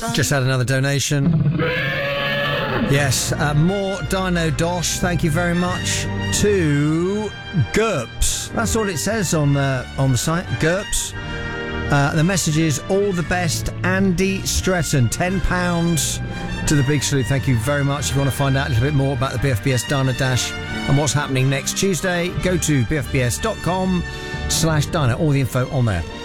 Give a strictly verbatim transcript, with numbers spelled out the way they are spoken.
Just had another donation. Yes, uh, more Dino Dosh. Thank you very much to GURPS. That's all it says on the on the site. GURPS. Uh, the message is all the best, Andy Stretton. Ten pounds to the Big Salute. Thank you very much. If you want to find out a little bit more about the B F B S Diner Dash and what's happening next Tuesday, go to bfbs dot com slash diner. All the info on there.